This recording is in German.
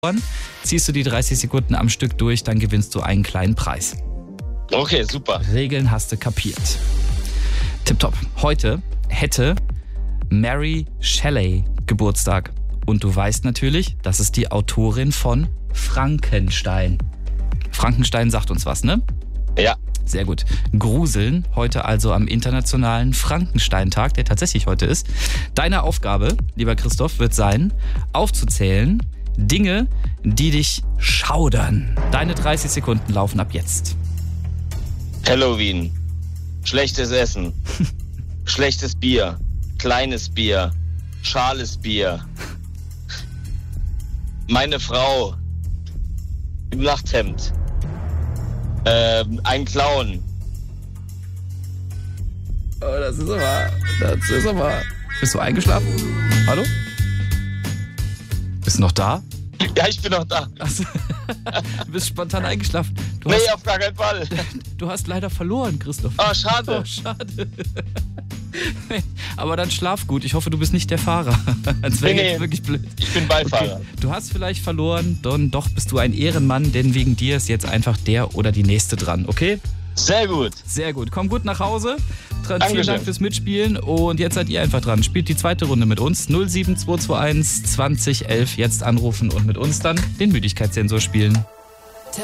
Ziehst du die 30 Sekunden am Stück durch, dann gewinnst du einen kleinen Preis. Okay, super. Regeln hast du kapiert. Tipptopp. Heute hätte Mary Shelley Geburtstag. Und du weißt natürlich, das ist die Autorin von Frankenstein. Frankenstein sagt uns was, ne? Ja. Sehr gut. Gruseln, heute also am internationalen Frankenstein-Tag, der tatsächlich heute ist. Deine Aufgabe, lieber Christoph, wird sein, aufzuzählen Dinge, die dich schaudern. Deine 30 Sekunden laufen ab jetzt. Halloween. Schlechtes Essen. Schlechtes Bier. Kleines Bier. Schales Bier. Meine Frau. Im Nachthemd. Ein Clown. Oh, das ist aber... Bist du eingeschlafen? Hallo? Bist du noch da? Ja, ich bin noch da. Achso. Du bist spontan eingeschlafen. Auf gar keinen Fall. Du hast leider verloren, Christoph. Oh, schade. Oh, schade. Aber dann schlaf gut. Ich hoffe, du bist nicht der Fahrer. Das wäre jetzt wirklich blöd. Ich bin Beifahrer. Okay. Du hast vielleicht verloren, doch bist du ein Ehrenmann, denn wegen dir ist jetzt einfach der oder die Nächste dran, okay? Sehr gut. Sehr gut. Komm gut nach Hause. Dankeschön. Vielen Dank fürs Mitspielen und jetzt seid ihr einfach dran. Spielt die zweite Runde mit uns. 07221 2011 jetzt anrufen und mit uns dann den Müdigkeitssensor spielen.